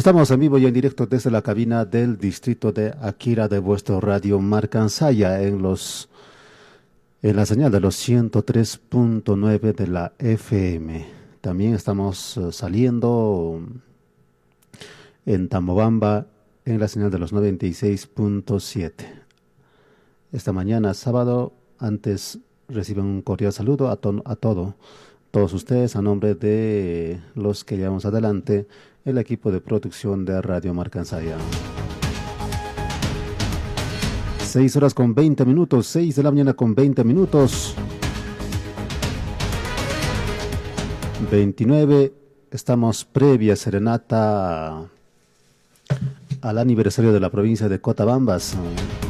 Estamos en vivo y en directo desde la cabina del distrito de Akira de vuestro radio Marcansaya en la señal de los 103.9 de la FM. También estamos saliendo en Tambobamba en la señal de los 96.7. Esta mañana, sábado, antes reciben un cordial saludo a todos ustedes a nombre de los que llevamos adelante el equipo de producción de Radio Marcansaya. 6 horas con 20 minutos, 6 de la mañana con 20 minutos. 29, estamos previa serenata al aniversario de la provincia de Cotabambas.